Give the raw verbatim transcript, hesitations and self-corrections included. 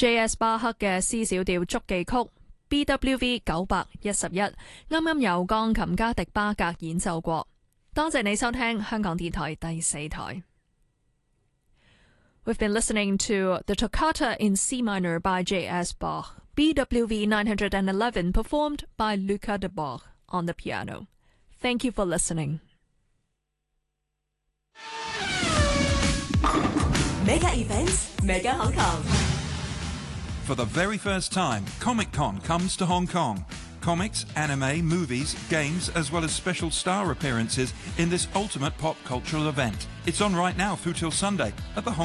J S 巴克嘅 C 小調觸記曲 B W V 九百一十一，啱啱由鋼琴家迪巴格演奏過。多謝你收聽香港電台第四台。We've been listening to the Toccata in C minor by J S Bach, B W V nine hundred eleven, performed by Luca de Bach on the piano. Thank you for listening. Mega events, Mega Hong Kong. For the very first time, Comic-Con comes to Hong Kong. Comics, anime, movies, games, as well as special star appearances in this ultimate pop cultural event. It's on right now through till Sunday at the Hong